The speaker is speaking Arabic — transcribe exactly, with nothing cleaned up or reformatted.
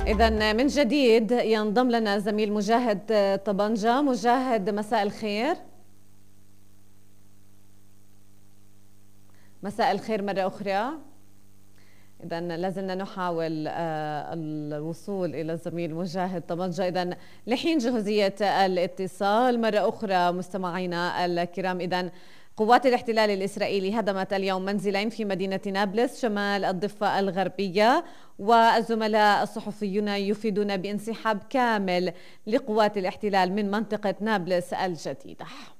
إذا من جديد ينضم لنا زميل مجاهد طبنجة. مجاهد مساء الخير. مساء الخير مرة أخرى. إذا لازلنا نحاول الوصول إلى الزميل مجاهد طبنجة. إذا لحين جهوزية الاتصال مرة أخرى مستمعينا الكرام. إذا قوات الاحتلال الإسرائيلي هدمت اليوم منزلين في مدينة نابلس شمال الضفة الغربية، والزملاء الصحفيون يفيدون بانسحاب كامل لقوات الاحتلال من منطقة نابلس الجديدة.